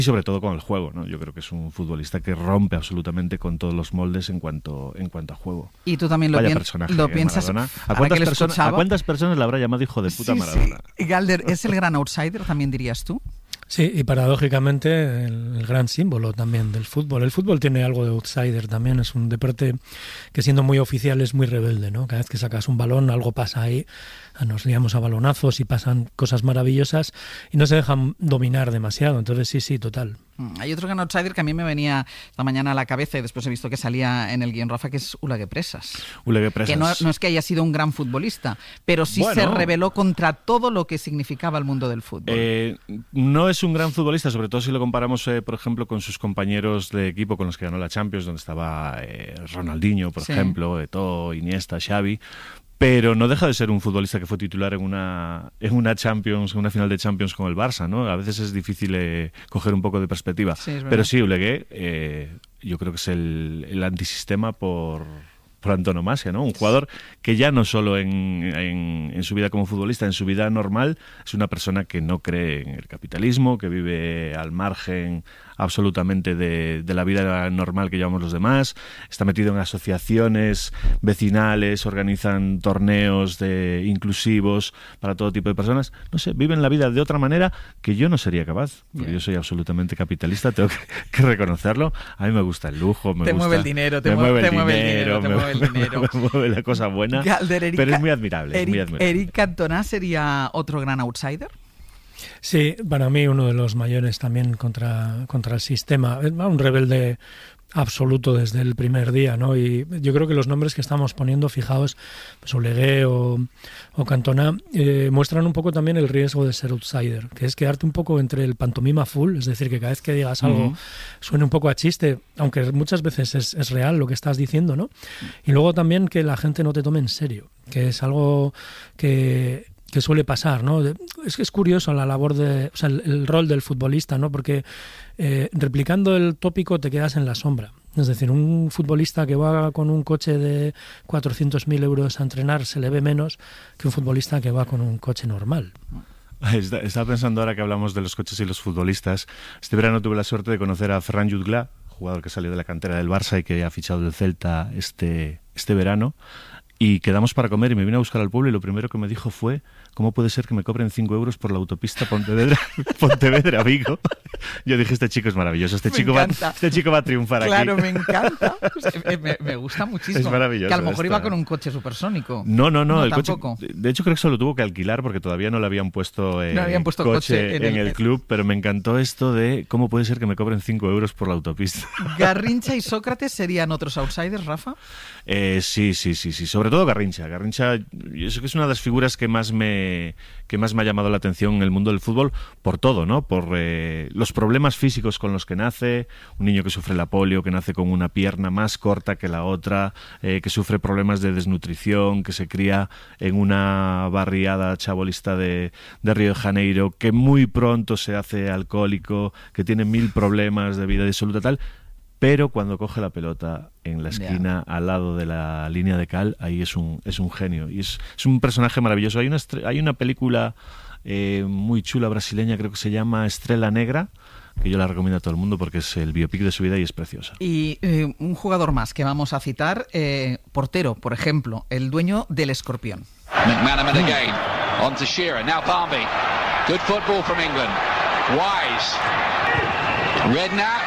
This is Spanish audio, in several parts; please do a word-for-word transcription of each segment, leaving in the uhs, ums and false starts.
Y sobre todo con el juego, ¿no? Yo creo que es un futbolista que rompe absolutamente con todos los moldes en cuanto en cuanto a juego. Y tú también lo, Vaya pien- personaje, lo eh, piensas. Maradona. ¿A cuántas, personas, ¿A cuántas personas le habrá llamado hijo de puta sí, Maradona? Sí. Galder, ¿es el gran outsider, también dirías tú? Sí, y paradójicamente el, el gran símbolo también del fútbol. El fútbol tiene algo de outsider también, es un deporte que siendo muy oficial es muy rebelde, ¿no? Cada vez que sacas un balón algo pasa ahí, nos liamos a balonazos y pasan cosas maravillosas y no se dejan dominar demasiado, entonces sí, sí, total. Hay otro gran outsider que a mí me venía esta mañana a la cabeza y después he visto que salía en el guión, Rafa, que es Ulegue Presas. Ulegue Presas. Que no, no es que haya sido un gran futbolista, pero sí bueno, se rebeló contra todo lo que significaba el mundo del fútbol. Eh, no es un gran futbolista, sobre todo si lo comparamos, eh, por ejemplo, con sus compañeros de equipo con los que ganó la Champions, donde estaba eh, Ronaldinho, por sí. ejemplo, Eto'o, Iniesta, Xavi. Pero no deja de ser un futbolista que fue titular en una en una Champions, en una final de Champions con el Barça, ¿no? A veces es difícil eh, coger un poco de perspectiva. Sí, pero sí, Ulegue, eh, yo creo que es el, el antisistema por, por antonomasia, ¿no? Un jugador que ya no solo en, en, en su vida como futbolista, en su vida normal, es una persona que no cree en el capitalismo, que vive al margen absolutamente de, de la vida normal que llevamos los demás, está metido en asociaciones vecinales, organizan torneos de inclusivos para todo tipo de personas, no sé, viven la vida de otra manera que yo no sería capaz, porque yeah. yo soy absolutamente capitalista, tengo que, que reconocerlo, a mí me gusta el lujo, me te gusta, mueve el dinero, te, me mueve, mueve, te el, mueve dinero, el dinero, te mueve el dinero, me mueve la cosa buena, Galder, Eric, pero es muy admirable, Eric, es muy admirable. ¿Eric Cantona sería otro gran outsider? Sí, para mí uno de los mayores también contra, contra el sistema. Un rebelde absoluto desde el primer día, ¿no? Y yo creo que los nombres que estamos poniendo, fijaos, pues Ulegue o, o Cantona, eh, muestran un poco también el riesgo de ser outsider, que es quedarte un poco entre el pantomima full, es decir, que cada vez que digas algo uh-huh. suene un poco a chiste, aunque muchas veces es, es real lo que estás diciendo, ¿no? Y luego también que la gente no te tome en serio, que es algo que... que suele pasar, ¿no? Es que es curioso la labor de, o sea, el, el rol del futbolista, ¿no? Porque eh, replicando el tópico te quedas en la sombra. Es decir, un futbolista que va con un coche de cuatrocientos mil euros a entrenar se le ve menos que un futbolista que va con un coche normal. Estaba pensando ahora que hablamos de los coches y los futbolistas. Este verano tuve la suerte de conocer a Ferran Jutgla, jugador que salió de la cantera del Barça y que ha fichado del Celta este, este verano. Y quedamos para comer y me vine a buscar al pueblo y lo primero que me dijo fue ¿cómo puede ser que me cobren cinco euros por la autopista Pontevedra, Pontevedra Vigo? Yo dije, este chico es maravilloso, este, chico va, este chico va a triunfar claro, aquí. Claro, me encanta. me, me gusta muchísimo. Es maravilloso. Que a lo mejor esto. iba con un coche supersónico. No, no, no. no el tampoco. coche, de hecho, creo que se lo tuvo que alquilar porque todavía no le habían puesto, eh, no habían puesto coche, coche en, en el, el club, pero me encantó esto de ¿cómo puede ser que me cobren cinco euros por la autopista? ¿Garrincha y Sócrates serían otros outsiders, Rafa? Eh, sí, sí, sí, sí. Sobre todo Garrincha. Garrincha, eso que es una de las figuras que más me que más me ha llamado la atención en el mundo del fútbol por todo, ¿no? Por eh, los problemas físicos con los que nace, un niño que sufre la polio, que nace con una pierna más corta que la otra, eh, que sufre problemas de desnutrición, que se cría en una barriada chabolista de, de Río de Janeiro, que muy pronto se hace alcohólico, que tiene mil problemas de vida disoluta tal. Pero cuando coge la pelota en la esquina, yeah. al lado de la línea de cal, ahí es un es un genio. Y es, es un personaje maravilloso. Hay una, hay una película eh, muy chula brasileña, creo que se llama Estrella Negra, que yo la recomiendo a todo el mundo porque es el biopic de su vida y es preciosa. Y eh, un jugador más que vamos a citar, eh, portero, por ejemplo, el dueño del Escorpión. McManaman again, on to Shearer, now Barnby. Good football from England. Wise. Redknapp.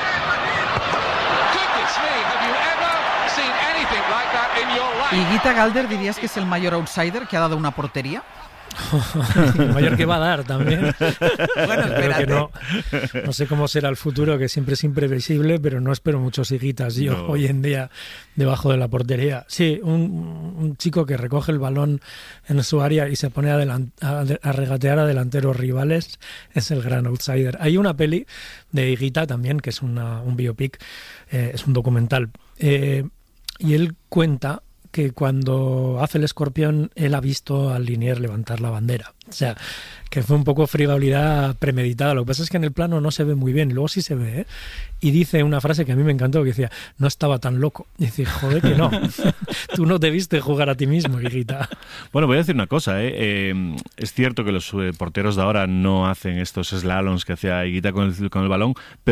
¿Y Guita Galder dirías que es el mayor outsider que ha dado una portería? El mayor que va a dar también. Bueno, espérate. No, no sé cómo será el futuro, que siempre es imprevisible, pero no espero muchos higuitas yo no. hoy en día debajo de la portería. Sí, un, un chico que recoge el balón en su área y se pone a, delant- a, a regatear a delanteros rivales es el gran outsider. Hay una peli de Higuita también, que es una, un biopic, eh, es un documental, eh, y él cuenta que cuando hace el escorpión él ha visto al Liniers levantar la bandera. O sea, que fue un poco frivolidad premeditada. Lo que pasa es que en el plano no se ve muy bien, luego sí se ve, ¿eh? Y dice una frase que a mí me encantó, que decía, no estaba tan loco. Y dice, joder, que no. Tú no te viste jugar a ti mismo, hijita. Bueno, voy a decir una cosa, ¿eh? Eh, es cierto que los eh, porteros de ahora no hacen estos slaloms que hacía Higuita con el, con el balón, pero